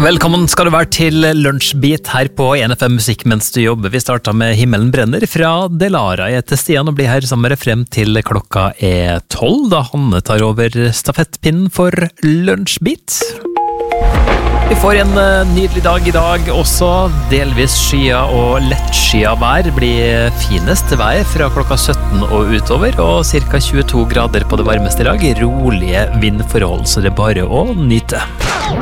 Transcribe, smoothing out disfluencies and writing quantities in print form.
Velkommen skal du være til lunsjbit her på NFM Musikk mens du jobber. Vi startet med Himmelen brenner fra Delara. Jeg heter Stian og blir her sammen med deg frem til klokka 12, da Hanne tar over stafettpinnen for lunsjbit. Vi får en nydelig dag i dag også, delvis skya og lettskya vær. Blir finest vær fra klokka 17 og utover, og cirka 22 grader på det varmeste i dag. Rolige vindforhold, så det er bare å nyte.